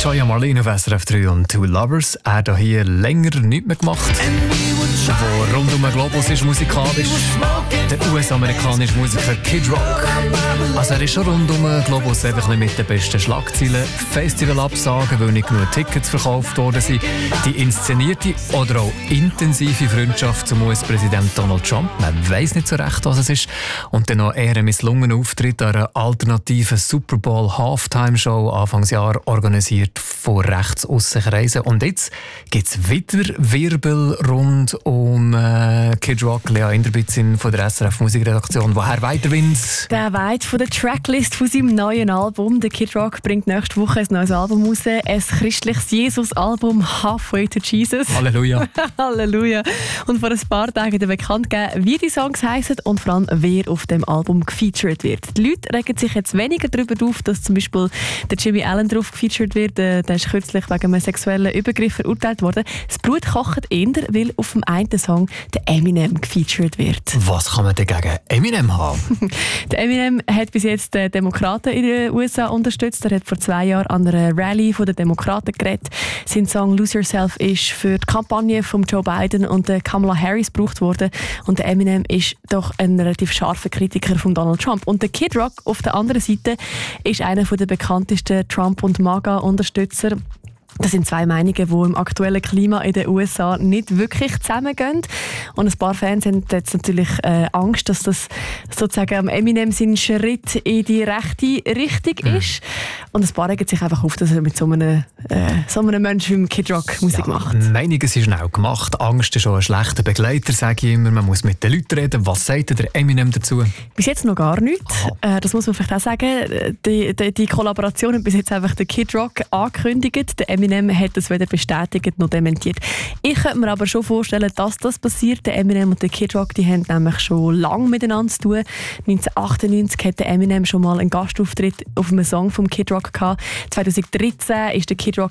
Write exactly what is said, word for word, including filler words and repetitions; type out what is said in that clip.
Joya Marlene auf S R F drei und Two Lovers. Er hat hier länger nichts mehr gemacht. Wo rund um den Globus ist musikalisch. Der U S-amerikanische Musiker Kid Rock. Also er ist schon rund um den Globus einfach nicht mit den besten Schlagzeilen. Festivalabsagen, weil nicht genug Tickets verkauft worden sind. Die inszenierte oder auch intensive Freundschaft zum U S-Präsident Donald Trump. Man weiss nicht so recht, was es ist. Und dann noch eher ein misslungener Auftritt an einer alternativen Super Bowl Halftime-Show Anfangsjahr organisiert von Rechtsaussenkreisen. Und jetzt gibt es wieder Wirbel rund um äh, Kid Rock. Lea Inderbitzin von der S R F Musikredaktion. Woher weiter Wind? Der weit von der Tracklist von seinem neuen Album. Der Kid Rock bringt nächste Woche ein neues Album raus. Ein christliches Jesus-Album Halfway to Jesus. Halleluja. Halleluja. Und vor ein paar Tagen hat er bekannt gegeben, wie die Songs heissen und vor allem, wer auf dem Album gefeatured wird. Die Leute regen sich jetzt weniger darüber auf, dass zum Beispiel der Jimmy Allen drauf gefeatured wird. Der ist kürzlich wegen einem sexuellen Übergriff verurteilt worden. Das Blut kocht eher, weil auf dem einen Song der Eminem gefeatured wird. Was kann man denn gegen Eminem haben? Der Eminem hat bis jetzt die Demokraten in den U S A unterstützt. Er hat vor zwei Jahren an einer Rallye der Demokraten geredet. Sein Song «Lose Yourself» ist für die Kampagne von Joe Biden und Kamala Harris gebraucht worden. Und der Eminem ist doch ein relativ scharfer Kritiker von Donald Trump. Und der Kid Rock auf der anderen Seite ist einer der bekanntesten Trump- und MAGA-Unterstützer. Das sind zwei Meinungen, die im aktuellen Klima in den U S A nicht wirklich zusammengehen. Und ein paar Fans haben jetzt natürlich äh, Angst, dass das sozusagen Eminem sein Schritt in die rechte Richtung mhm. ist. Und ein paar regen sich einfach auf, dass er mit so einem, äh, so einem Menschen wie Kid Rock Musik ja, macht. Meinungen sind schnell gemacht. Angst ist schon ein schlechter Begleiter, sage ich immer. Man muss mit den Leuten reden. Was sagt der Eminem dazu? Bis jetzt noch gar nichts. Äh, das muss man vielleicht auch sagen. Die, die, die Kollaboration hat bis jetzt einfach der Kid Rock angekündigt. Der Eminem hat das weder bestätigt noch dementiert. Ich könnte mir aber schon vorstellen, dass das passiert. Der Eminem und der Kid Rock, die haben nämlich schon lange miteinander zu tun. neunzehnhundertachtundneunzig hatte Eminem schon mal einen Gastauftritt auf einem Song vom Kid Rock gehabt. zweitausenddreizehn ist der Kid Rock